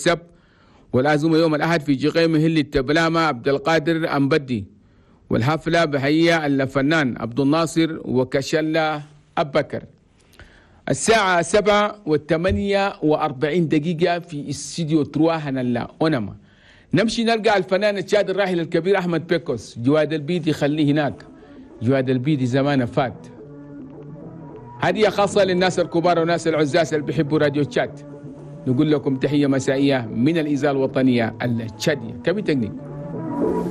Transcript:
السبت، والعزومة يوم الأحد في جقيم هل التبلامة عبد القادر أمبدي، والحفلة بهيئة الفنان عبد الناصر وكشلة أبكر. الساعة 7:48 في استديو ترواحنا لا أونما. نمشي نلقى الفنان الشاد الراحل الكبير أحمد بيكوس. جواد البيدي خليه هناك، جواد البيدي زمانه فات. هدية خاصة للناس الكبار والناس العزاز اللي بيحبوا راديو تشات. نقول لكم تحية مسائية من الإذاعة الوطنية التشادية. كبي تكنيك.